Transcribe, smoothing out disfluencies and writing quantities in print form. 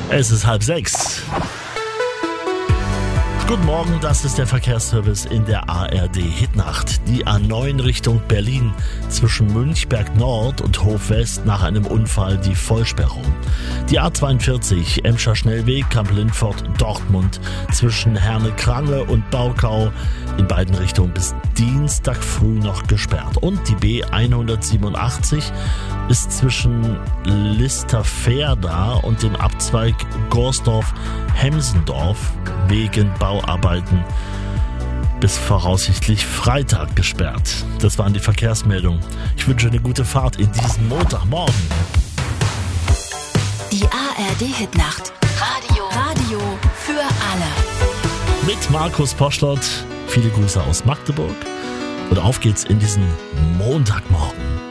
Es ist 5:30. Guten Morgen, das ist der Verkehrsservice in der ARD-Hitnacht. Die A9 Richtung Berlin zwischen Münchberg Nord und Hof West nach einem Unfall die Vollsperrung. Die A42 Emscher Schnellweg Kampel-Lindfort Dortmund zwischen Herne-Krange und Baukau in beiden Richtungen bis Dienstag früh noch gesperrt. Und die B187 ist zwischen Listerferda und dem Abzweig Gorsdorf-Hemsendorf wegen Bauarbeiten bis voraussichtlich Freitag gesperrt. Das waren die Verkehrsmeldungen. Ich wünsche eine gute Fahrt in diesen Montagmorgen. Die ARD-Hitnacht. Radio für alle. Mit Markus Poschlott. Viele Grüße aus Magdeburg. Und auf geht's in diesen Montagmorgen.